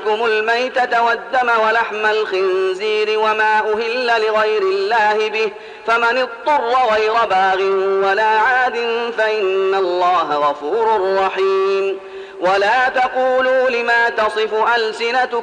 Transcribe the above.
عليكم الميتة والدم ولحم الخنزير وما أهل لغير الله به فمن اضطر غير باغ ولا عاد فإن الله غفور رحيم. ولا تقولوا لما تصف ألسنتكم